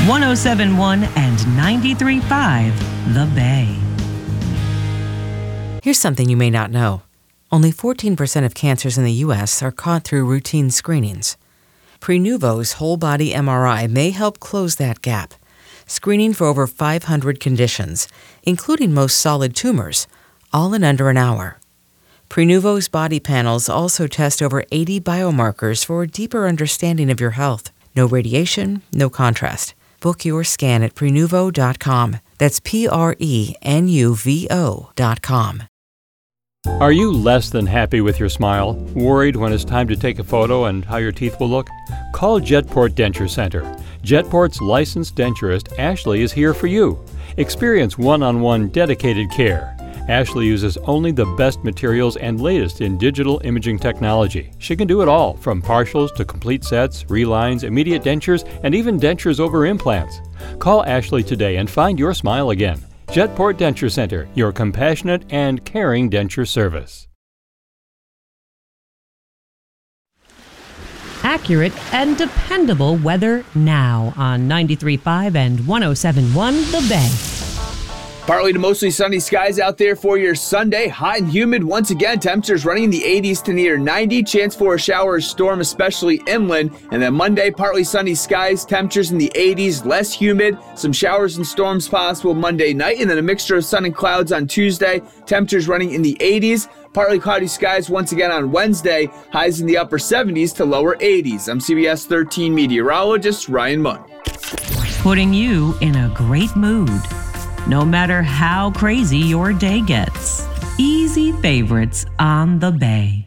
107.1 and 93.5 The Bay. Here's something you may not know. Only 14% of cancers in the U.S. are caught through routine screenings. Prenuvo's whole-body MRI may help close that gap, screening for over 500 conditions, including most solid tumors, all in under an hour. Prenuvo's body panels also test over 80 biomarkers for a deeper understanding of your health. No radiation, no contrast. Book your scan at Prenuvo.com. That's Prenuvo.com. Are you less than happy with your smile? Worried when it's time to take a photo and how your teeth will look? Call Jetport Denture Center. Jetport's licensed denturist, Ashley, is here for you. Experience one-on-one dedicated care. Ashley uses only the best materials and latest in digital imaging technology. She can do it all, from partials to complete sets, relines, immediate dentures, and even dentures over implants. Call Ashley today and find your smile again. Jetport Denture Center, your compassionate and caring denture service. Accurate and dependable weather now on 93.5 and 107.1 The Bay. Partly to mostly sunny skies out there for your Sunday. Hot and humid once again. Temperatures running in the 80s to near 90. Chance for a shower or storm, especially inland. And then Monday, partly sunny skies. Temperatures in the 80s, less humid. Some showers and storms possible Monday night. And then a mixture of sun and clouds on Tuesday. Temperatures running in the 80s. Partly cloudy skies once again on Wednesday. Highs in the upper 70s to lower 80s. I'm CBS 13 meteorologist Ryan Munn. Putting you in a great mood, no matter how crazy your day gets. Easy favorites on The Bay.